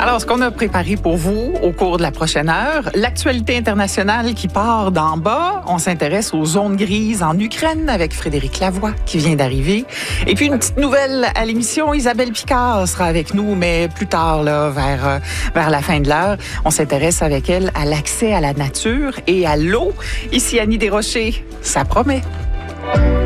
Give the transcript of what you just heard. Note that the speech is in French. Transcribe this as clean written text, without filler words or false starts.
Alors, ce qu'on a préparé pour vous au cours de la prochaine heure, l'actualité internationale qui part d'en bas. On s'intéresse aux zones grises en Ukraine avec Frédéric Lavoie qui vient d'arriver. Et puis, une petite nouvelle à l'émission, Isabelle Picard sera avec nous, mais plus tard, là, vers la fin de l'heure. On s'intéresse avec elle à l'accès à la nature et à l'eau. Ici, Annie Desrochers, ça promet.